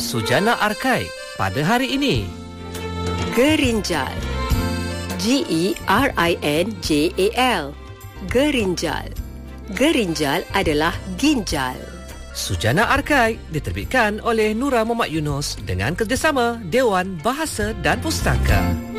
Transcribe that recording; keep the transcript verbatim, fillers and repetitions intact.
Sujana Arkai pada hari ini. Gerinjal. G E R I N J A L. Gerinjal. Gerinjal adalah ginjal. Sujana Arkai diterbitkan oleh Nura Muhammad Yunus dengan kerjasama Dewan Bahasa dan Pustaka.